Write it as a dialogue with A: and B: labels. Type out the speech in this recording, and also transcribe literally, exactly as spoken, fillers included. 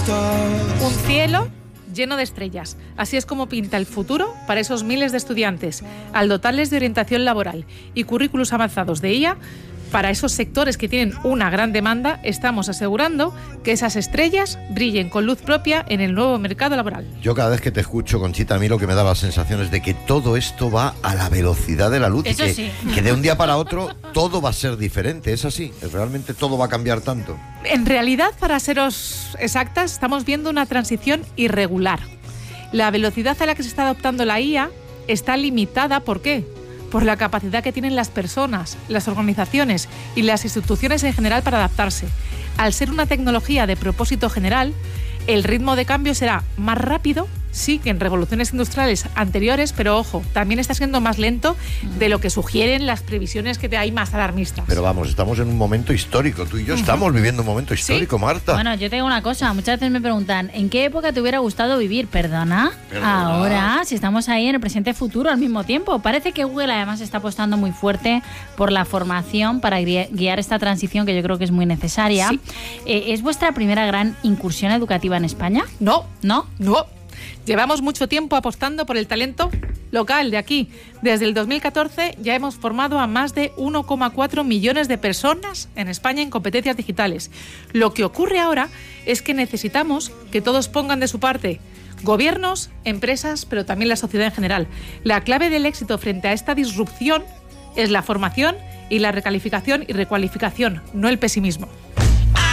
A: Un cielo lleno de estrellas. Así es como pinta el futuro para esos miles de estudiantes, al dotarles de orientación laboral y currículos avanzados de I A. Para esos sectores que tienen una gran demanda, estamos asegurando que esas estrellas brillen con luz propia en el nuevo mercado laboral.
B: Yo cada vez que te escucho, Conchita, a mí lo que me da la sensación es de que todo esto va a la velocidad de la luz.
C: Eso
B: y que,
C: sí.
B: que de un día para otro todo va a ser diferente. Es así, realmente todo va a cambiar tanto.
A: En realidad, para seros exactas, estamos viendo una transición irregular. La velocidad a la que se está adoptando la I A está limitada, ¿por qué? Por la capacidad que tienen las personas, las organizaciones y las instituciones en general para adaptarse. Al ser una tecnología de propósito general, el ritmo de cambio será más rápido, sí, que en revoluciones industriales anteriores, pero ojo, también está siendo más lento de lo que sugieren las previsiones que hay más alarmistas.
B: Pero vamos, estamos en un momento histórico. Tú y yo estamos viviendo un momento histórico, ¿sí? Marta.
C: Bueno, yo te digo una cosa. Muchas veces me preguntan, ¿en qué época te hubiera gustado vivir? ¿Perdona?
B: ¿Perdona?
C: Ahora, si estamos ahí en el presente y futuro al mismo tiempo. Parece que Google además está apostando muy fuerte por la formación para guiar esta transición que yo creo que es muy necesaria.
A: Sí.
C: Eh, ¿Es vuestra primera gran incursión educativa en España?
A: No,
C: ¿No?
A: no. Llevamos mucho tiempo apostando por el talento local de aquí. Desde el dos mil catorce ya hemos formado a más de uno coma cuatro millones de personas en España en competencias digitales. Lo que ocurre ahora es que necesitamos que todos pongan de su parte. Gobiernos, empresas, pero también la sociedad en general. La clave del éxito frente a esta disrupción es la formación y la recalificación y recualificación, no el pesimismo.